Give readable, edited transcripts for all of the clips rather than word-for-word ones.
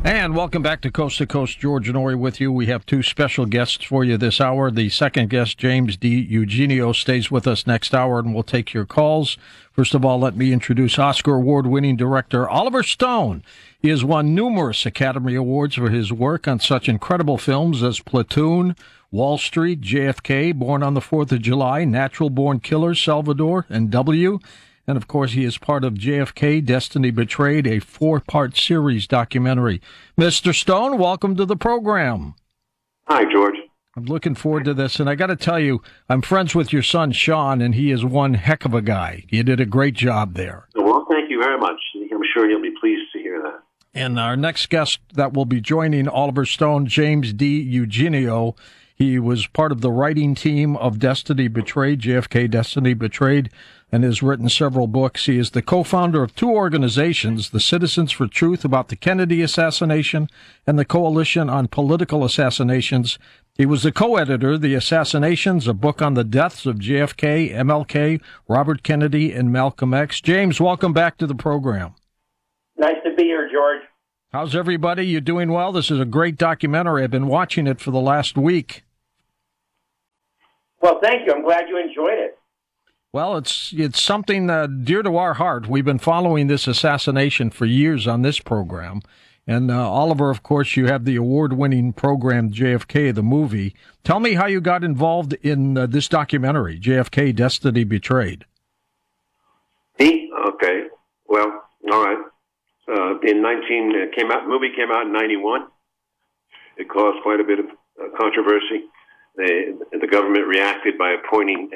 And welcome back to Coast. George Noory with you. We have two special guests for you this hour. The second guest, James D. Eugenio, stays with us next hour, and we'll take your calls. First of all, let me introduce Oscar Award-winning director Oliver Stone. He has won numerous Academy Awards for his work on such incredible films as Platoon, Wall Street, JFK, Born on the 4th of July, Natural Born Killers, Salvador, and W. And, of course, he is part of JFK, Destiny Betrayed, a 4-part series documentary. Mr. Stone, welcome to the program. Hi, George. I'm looking forward to this, and I got to tell you, I'm friends with your son, Sean, and he is one heck of a guy. You did a great job there. Well, thank you very much. I'm sure you'll be pleased to hear that. And our next guest that will be joining Oliver Stone, James D. Eugenio. He was part of the writing team of Destiny Betrayed, JFK Destiny Betrayed, and has written several books. He is the co-founder of two organizations, the Citizens for Truth about the Kennedy assassination and the Coalition on Political Assassinations. He was the co-editor of The Assassinations, a book on the deaths of JFK, MLK, Robert Kennedy, and Malcolm X. James, welcome back to the program. Nice to be here, George. How's everybody? You doing well? This is a great documentary. I've been watching it for the last week. Well, thank you. I'm glad you enjoyed it. Well, it's something dear to our heart. We've been following this assassination for years on this program. And Oliver, of course, you have the award-winning program JFK, the movie. Tell me how you got involved in this documentary, JFK, Destiny Betrayed. Me? Okay. Well, all right. Movie came out in 91. It caused quite a bit of controversy. The government reacted by appointing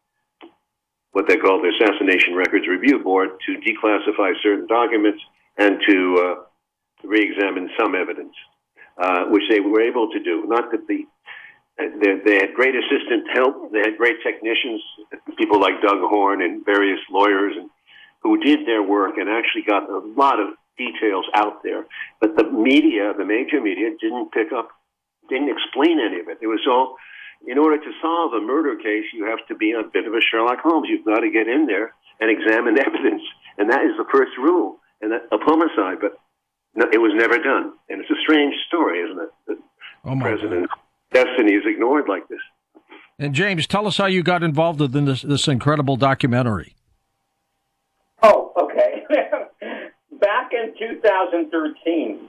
what they called the Assassination Records Review Board to declassify certain documents and to re-examine some evidence, which they were able to do. Not that they had great assistant help. They had great technicians, people like Doug Horn and various lawyers, who did their work and actually got a lot of details out there. But the media, the major media, didn't explain any of it. It was all, in order to solve a murder case, you have to be a bit of a Sherlock Holmes. You've got to get in there and examine evidence. And that is the first rule, and that's of homicide. But no, it was never done. And it's a strange story, isn't it? That President's destiny is ignored like this. And James, tell us how you got involved in this incredible documentary. Oh, okay. Back in 2013,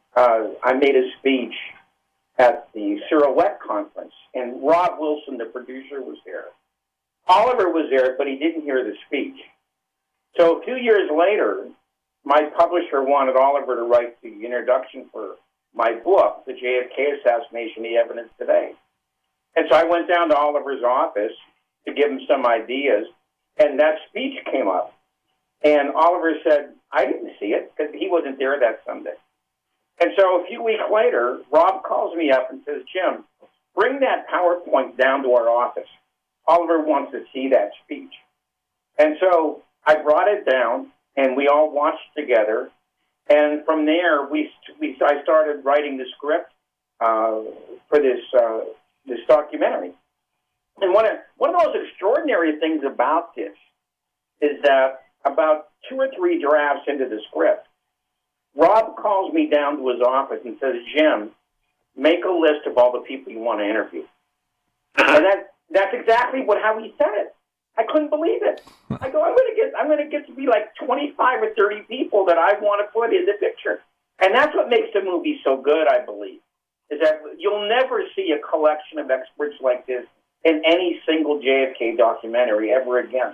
I made a speech at the Silhouette Conference, and Rob Wilson, the producer, was there. Oliver was there, but he didn't hear the speech. So a few years later, my publisher wanted Oliver to write the introduction for my book, The JFK Assassination, The Evidence Today. And so I went down to Oliver's office to give him some ideas, and that speech came up. And Oliver said, I didn't see it, because he wasn't there that Sunday. And so a few weeks later, Rob calls me up and says, Jim, bring that PowerPoint down to our office. Oliver wants to see that speech. And so I brought it down, and we all watched together. And from there, I started writing the script for this documentary. And one of the most extraordinary things about this is that about 2 or 3 drafts into the script, Rob calls me down to his office and says, Jim, make a list of all the people you want to interview. And that's exactly how he said it. I couldn't believe it. I go, I'm going to get to be like 25 or 30 people that I want to put in the picture. And that's what makes the movie so good, I believe, is that you'll never see a collection of experts like this in any single JFK documentary ever again.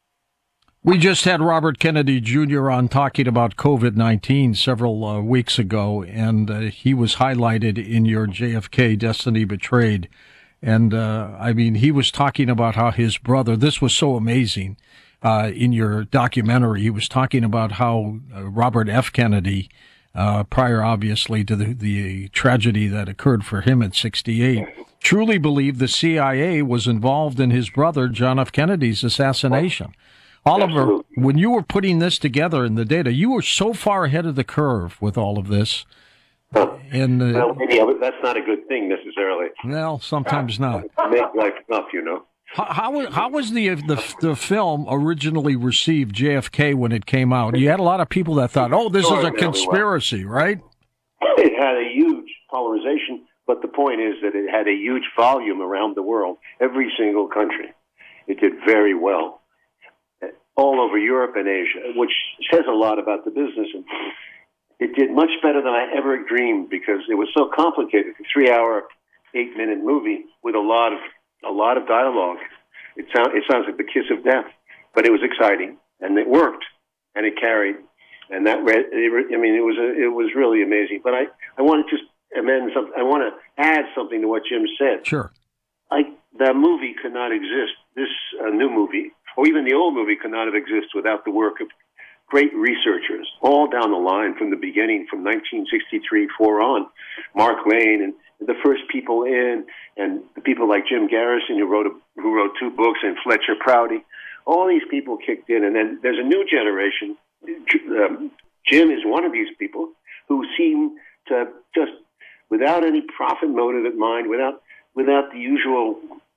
We just had Robert Kennedy Jr. on talking about COVID-19 several weeks ago, and he was highlighted in your JFK Destiny Betrayed. And, he was talking about how his brother, this was so amazing in your documentary, he was talking about how Robert F. Kennedy, prior obviously to the tragedy that occurred for him at 68, truly believed the CIA was involved in his brother John F. Kennedy's assassination. Oliver, absolutely. When you were putting this together in the data, you were so far ahead of the curve with all of this. And well, maybe that's not a good thing necessarily. Well, sometimes not. Make life tough, you know. How was the film originally received, JFK, when it came out? You had a lot of people that thought, "Oh, this is a conspiracy," right? it had a huge polarization, but the point is that it had a huge volume around the world, every single country. It did very well, all over Europe and Asia, which says a lot about the business. And it did much better than I ever dreamed because it was so complicated. A 3-hour, 8-minute movie with a lot of dialogue. It sounds like the kiss of death, but it was exciting and it worked and it carried. And it was really amazing. But I want to just amend something. I want to add something to what Jim said. Sure. The movie could not exist. This new movie, or even the old movie, could not have existed without the work of great researchers all down the line from the beginning, from 1963 on. Mark Lane and the first people in, and the people like Jim Garrison who wrote 2 books, and Fletcher Prouty. All these people kicked in, and then there's a new generation. Jim is one of these people who seem to just, without any profit motive in mind, without the usual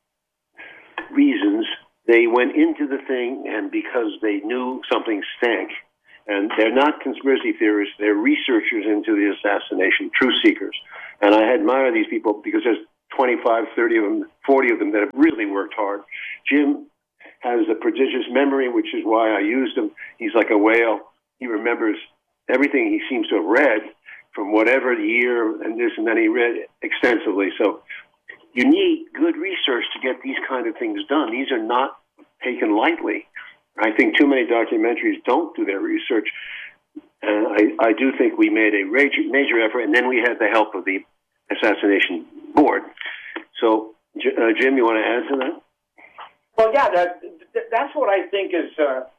reasons, they went into the thing, and because they knew something stank. And they're not conspiracy theorists, they're researchers into the assassination, truth seekers. And I admire these people because there's 25, 30 of them, 40 of them that have really worked hard. Jim has a prodigious memory, which is why I used him. He's like a whale. He remembers everything he seems to have read from whatever year and this, and then he read extensively. So you need good research to get these kind of things done. These are not taken lightly. I think too many documentaries don't do their research. And I do think we made a major effort, and then we had the help of the Assassination Board. So, Jim, you want to add to that? Well, yeah, that's what I think is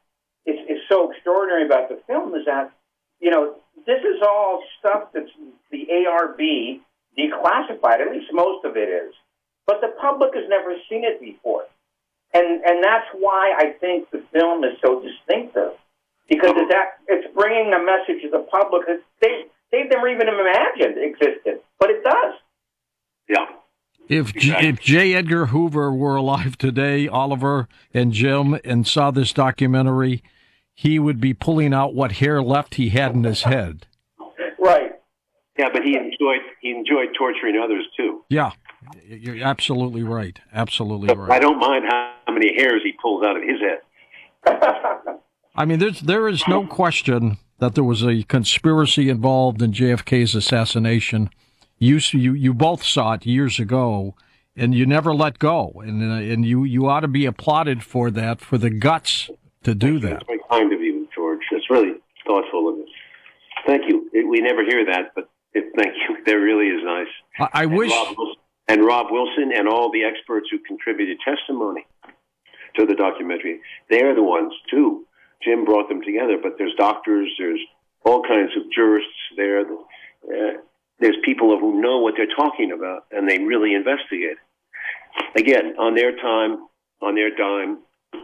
so extraordinary about the film is that, this is all stuff that's the ARB declassified, at least most of it is. But the public has never seen it before. And that's why I think the film is so distinctive. Because it's bringing a message to the public that they never even imagined existed. But it does. Yeah. If J. Edgar Hoover were alive today, Oliver and Jim, and saw this documentary, he would be pulling out what hair left he had in his head. Right. Yeah, but he enjoyed torturing others too. Yeah, you're absolutely right. Absolutely right. I don't mind how many hairs he pulls out of his head. I mean, there is no question that there was a conspiracy involved in JFK's assassination. You both saw it years ago, and you never let go. And you ought to be applauded for that, for the guts to do that. That's very kind of you, George. That's really thoughtful of you. Thank you. We never hear that, but thank you. That really is nice. I wish. Rob Wilson and all the experts who contributed testimony to the documentary, they're the ones, too. Jim brought them together, but there's doctors, there's all kinds of jurists there. There's people who know what they're talking about, and they really investigate. Again, on their time, on their dime.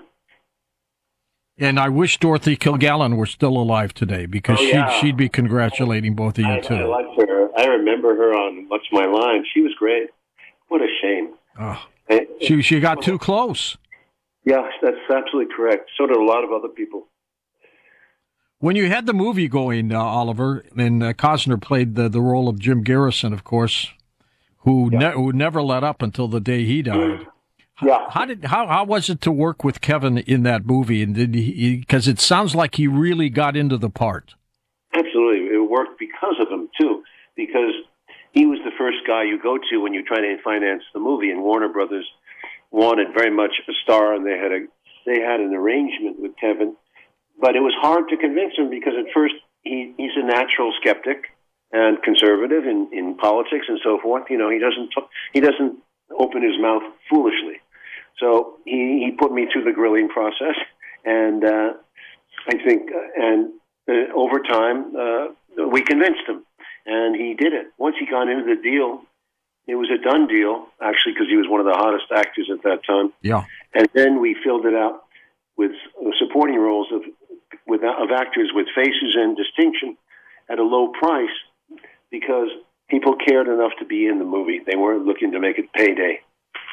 And I wish Dorothy Kilgallen were still alive today, because she'd be congratulating both of you, too. I like her. I remember her on What's My Line. She was great. What a shame. Oh, she got too close. Yeah, that's absolutely correct. So did a lot of other people. When you had the movie going, Oliver, and Costner played the role of Jim Garrison, of course, who never let up until the day he died. Yeah. How was it to work with Kevin in that movie? And did he? Because it sounds like he really got into the part. Absolutely, it worked because of him too. Because he was the first guy you go to when you try to finance the movie, and Warner Brothers wanted very much a star, and they had an arrangement with Kevin. But it was hard to convince him because at first he's a natural skeptic and conservative in politics and so forth. He doesn't open his mouth foolishly. So he put me through the grilling process, and I think over time we convinced him, and he did it. Once he got into the deal, it was a done deal, actually, because he was one of the hottest actors at that time. Yeah. And then we filled it out with supporting roles of actors with faces and distinction at a low price, because people cared enough to be in the movie. They weren't looking to make it payday.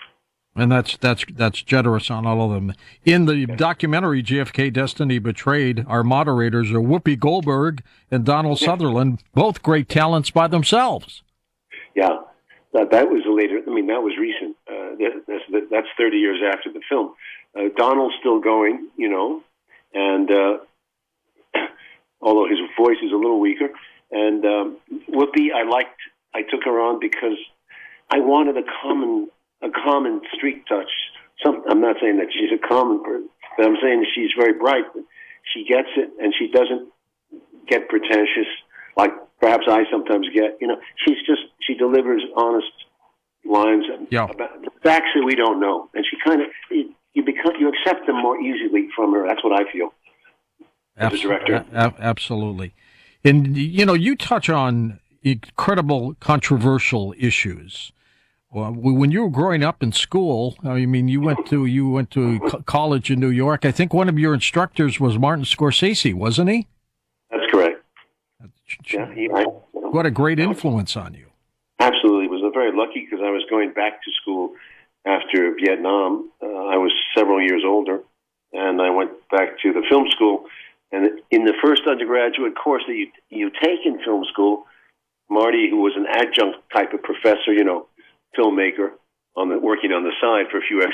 And that's generous on all of them. In the documentary JFK Destiny Betrayed, our moderators are Whoopi Goldberg and Donald Sutherland, both great talents by themselves. Yeah, that was later. I mean, that was recent. That's 30 years after the film. Donald's still going, and although his voice is a little weaker. And Whoopi, I took her on because I wanted a common street touch. I'm not saying that she's a common person, but I'm saying that she's very bright. But she gets it, and she doesn't get pretentious like perhaps I sometimes get. She delivers honest lines about facts that we don't know, and she kind of you accept them more easily from her. That's what I feel as a director. Absolutely. And, you touch on incredible controversial issues. Well, when you were growing up in school, I mean, you went to college in New York. I think one of your instructors was Martin Scorsese, wasn't he? That's correct. What a great influence on you. Absolutely. Was very lucky because I was going back to school after Vietnam. I was several years older, and I went back to the film school. And in the first undergraduate course that you take in film school, Marty, who was an adjunct type of professor, filmmaker, working on the side for a few extra